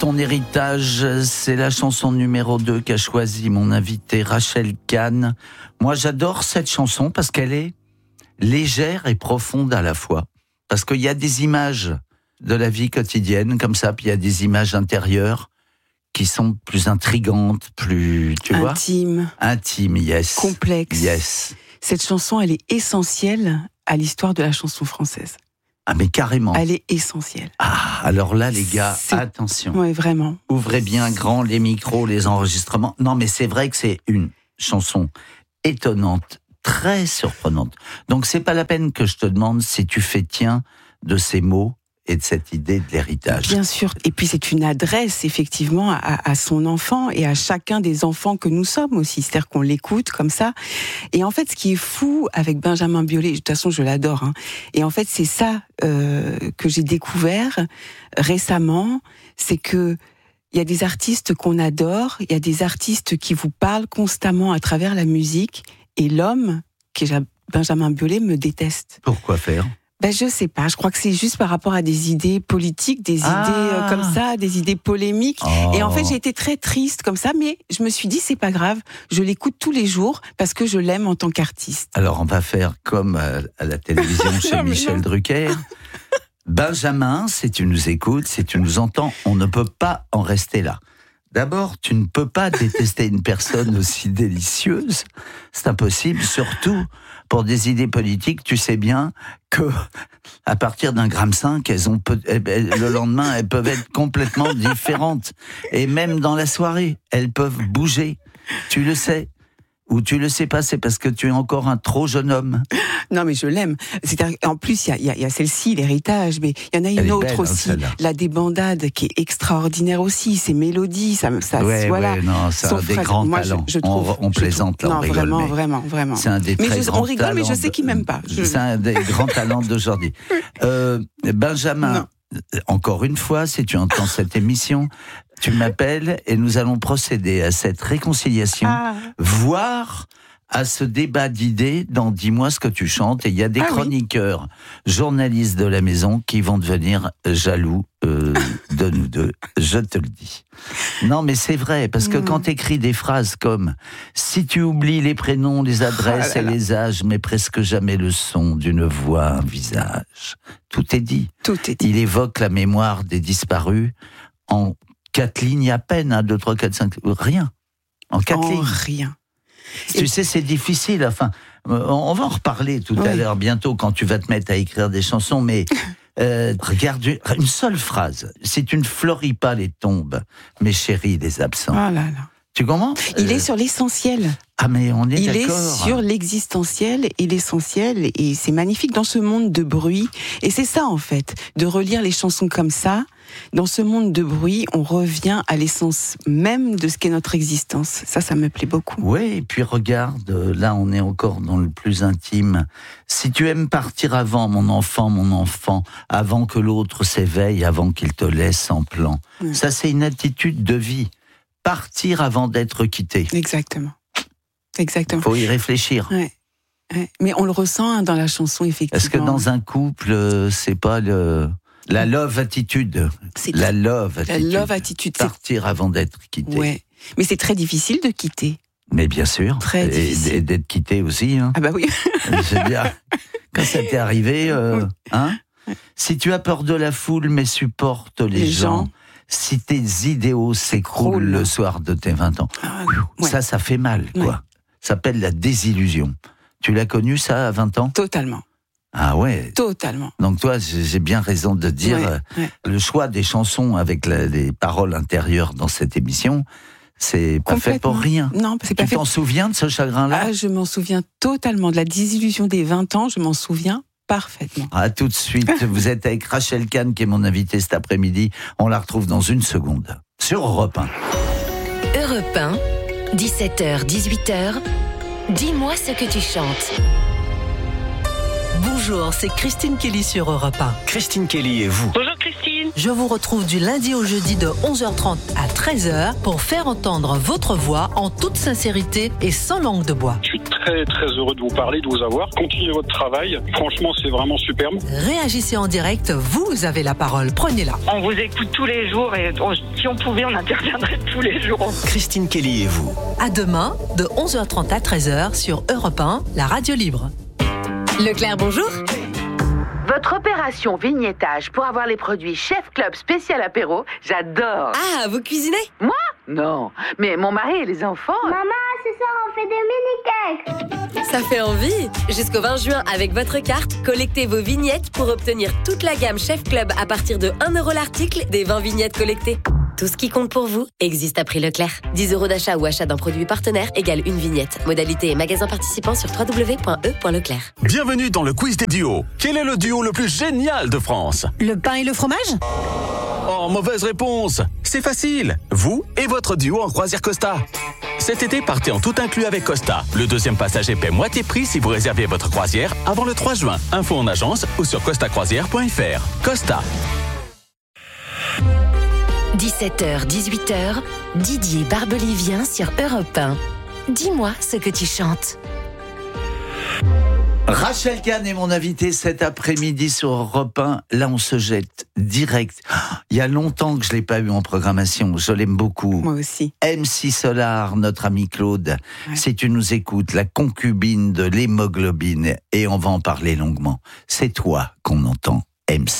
Ton héritage, c'est la chanson numéro 2 qu'a choisi mon invité Rachel Kahn. Moi, j'adore cette chanson parce qu'elle est légère et profonde à la fois. Parce qu'il y a des images de la vie quotidienne comme ça, puis il y a des images intérieures qui sont plus intrigantes, plus, tu vois ? Intimes, yes. Complexes. Yes. Cette chanson, elle est essentielle à l'histoire de la chanson française. Ah mais carrément. Elle est essentielle. Ah, alors là les gars, attention. Oui, vraiment. Ouvrez bien grand les micros, les enregistrements. Non mais c'est vrai que c'est une chanson étonnante, très surprenante. Donc c'est pas la peine que je te demande si tu fais tien de ces mots et de cette idée de l'héritage. Bien sûr. Et puis c'est une adresse effectivement à son enfant et à chacun des enfants que nous sommes aussi. C'est-à-dire qu'on l'écoute comme ça. Et en fait, ce qui est fou avec Benjamin Biolay, de toute façon je l'adore, hein, et en fait c'est ça que j'ai découvert récemment, c'est que il y a des artistes qu'on adore, il y a des artistes qui vous parlent constamment à travers la musique, et l'homme, qui est Benjamin Biolay, me déteste. Pourquoi faire ? Je sais pas, je crois que c'est juste par rapport à des idées politiques, des idées comme ça, des idées polémiques. Oh. Et en fait, j'ai été très triste comme ça, mais je me suis dit, c'est pas grave, je l'écoute tous les jours parce que je l'aime en tant qu'artiste. Alors, on va faire comme à la télévision chez Michel Drucker. Benjamin, si tu nous écoutes, si tu nous entends, on ne peut pas en rester là. D'abord, tu ne peux pas détester une personne aussi délicieuse. C'est impossible, surtout pour des idées politiques. Tu sais bien que, à partir d'un gramme 5, le lendemain, elles peuvent être complètement différentes. Et même dans la soirée, elles peuvent bouger. Tu le sais. Ou tu le sais pas, c'est parce que tu es encore un trop jeune homme. Non, mais je l'aime. En plus, il y a celle-ci, l'héritage, mais il y en a une autre belle, aussi, la débandade, qui est extraordinaire aussi. Ces mélodies, voilà. Ouais, non, c'est un des grands talents. On plaisante, là, on rigole. Non, vraiment. C'est un des très grands talents. On rigole, mais je sais qu'il m'aime pas. C'est un des grands talents d'aujourd'hui. Benjamin, encore une fois, si tu entends cette émission, tu m'appelles et nous allons procéder à cette réconciliation, voire à ce débat d'idées dans Dis-moi ce que tu chantes. Et il y a des chroniqueurs, journalistes de la maison qui vont devenir jaloux de nous deux, je te le dis. Non, mais c'est vrai, parce que quand t'écris des phrases comme « Si tu oublies les prénoms, les adresses et les âges, mais presque jamais le son d'une voix, un visage », tout est dit. Tout est dit. Il évoque la mémoire des disparus en 4 lignes à peine, 1, 2, 3, 4, 5, rien. En 4 lignes. Rien. Tu sais, c'est difficile. Enfin, on va en reparler tout à l'heure, bientôt, quand tu vas te mettre à écrire des chansons, mais regarde une seule phrase. Si tu ne fleuris pas les tombes, mes chéris des absents. Oh là là. Tu comprends ? Il est sur l'essentiel. Ah, mais on est il d'accord. Il est sur l'existentiel et l'essentiel, et c'est magnifique dans ce monde de bruit. Et c'est ça, en fait, de relire les chansons comme ça. Dans ce monde de bruit, on revient à l'essence même de ce qu'est notre existence. Ça me plaît beaucoup. Oui, et puis regarde, là on est encore dans le plus intime. Si tu aimes partir avant, mon enfant, avant que l'autre s'éveille, avant qu'il te laisse en plan. Ça, c'est une attitude de vie. Partir avant d'être quitté. Exactement. Faut y réfléchir. Ouais. Mais on le ressent dans la chanson, effectivement. Est-ce que dans un couple, c'est pas la love attitude. La love attitude. Partir avant d'être quitté. Ouais. Mais c'est très difficile de quitter. Mais bien sûr. Très difficile. Et d'être quitté aussi. Hein. Ah bah oui. Je veux dire, quand ça t'est arrivé, si tu as peur de la foule, mais supporte les gens. Si tes idéaux s'écroulent le soir de tes 20 ans. Ça fait mal, quoi. Ouais. Ça s'appelle la désillusion. Tu l'as connu, ça, à 20 ans ? Totalement. Ah ouais. Totalement. Donc toi, j'ai bien raison de dire, le choix des chansons avec les paroles intérieures dans cette émission, c'est pas fait pour rien. Non, c'est pas fait. Tu t'en souviens de ce chagrin-là ? Ah, je m'en souviens totalement. De la désillusion des 20 ans, je m'en souviens parfaitement. À tout de suite. Vous êtes avec Rachel Kahn, qui est mon invitée cet après-midi. On la retrouve dans une seconde. Sur Europe 1. Europe 1, 17h, 18h. Dis-moi ce que tu chantes. Bonjour, c'est Christine Kelly sur Europe 1. Christine Kelly et vous. Bonjour Christine. Je vous retrouve du lundi au jeudi de 11h30 à 13h pour faire entendre votre voix en toute sincérité et sans langue de bois. Je suis très très heureux de vous parler, de vous avoir. Continuez votre travail. Franchement, c'est vraiment superbe. Réagissez en direct, vous avez la parole. Prenez-la. On vous écoute tous les jours et si on pouvait, on interviendrait tous les jours. Christine Kelly et vous. À demain, de 11h30 à 13h sur Europe 1, la radio libre. Leclerc, bonjour. Votre opération vignettage pour avoir les produits Chef Club spécial apéro, j'adore. Ah, vous cuisinez? Moi? Non, mais mon mari et les enfants... Maman, ce soir on fait des mini-cakes. Ça fait envie. Jusqu'au 20 juin, avec votre carte, collectez vos vignettes pour obtenir toute la gamme Chef Club à partir de 1 € l'article des 20 vignettes collectées. Tout ce qui compte pour vous existe à prix Leclerc. 10 € d'achat ou achat d'un produit partenaire égale une vignette. Modalité et magasin participant sur www.e.leclerc. Bienvenue dans le quiz des duos. Quel est le duo le plus génial de France? Le pain et le fromage? Oh, mauvaise réponse. C'est facile. Vous et votre duo en croisière Costa. Cet été, partez en tout inclus avec Costa. Le deuxième passager paie moitié prix si vous réservez votre croisière avant le 3 juin. Info en agence ou sur costacroisière.fr. Costa. 17h, 18h, Didier Barbelivien sur Europe 1. Dis-moi ce que tu chantes. Rachel Kahn est mon invitée cet après-midi sur Europe 1. Là, on se jette direct. Il y a longtemps que je ne l'ai pas eu en programmation. Je l'aime beaucoup. Moi aussi. MC Solar, notre ami Claude. Ouais. Si tu nous écoutes, la concubine de l'hémoglobine. Et on va en parler longuement. C'est toi qu'on entend, MC.